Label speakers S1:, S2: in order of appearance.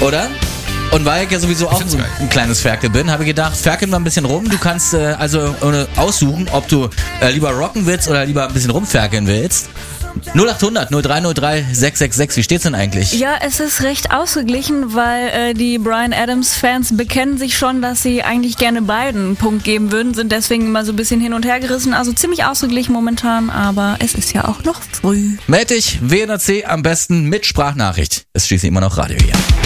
S1: Oder? Und weil ich ja sowieso auch so ein kleines Ferkel bin, habe ich gedacht, ferkeln wir ein bisschen rum. Du kannst aussuchen, ob du lieber rocken willst oder lieber ein bisschen rumferkeln willst. 0800 0303 666, wie steht's denn eigentlich?
S2: Ja, es ist recht ausgeglichen, weil die Bryan Adams-Fans bekennen sich schon, dass sie eigentlich gerne beiden einen Punkt geben würden, sind deswegen immer so ein bisschen hin und her gerissen, also ziemlich ausgeglichen momentan, aber es ist ja auch noch früh.
S1: Meld dich, WNRC am besten mit Sprachnachricht. Ist schließlich immer noch Radio hier.